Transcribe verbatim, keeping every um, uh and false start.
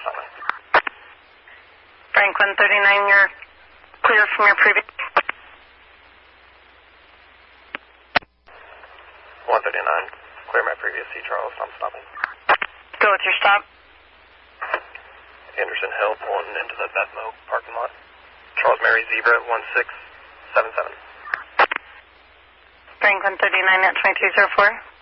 stopping. Franklin thirty-nine, you're clear from your previous... one thirty-nine, clear my previous C. Charles, I'm stopping. Go with your stop. Anderson Hill, pulling into the Bethmo parking lot. Charles Mary Zebra, one six seven seven. Franklin thirty-nine at twenty-three oh four.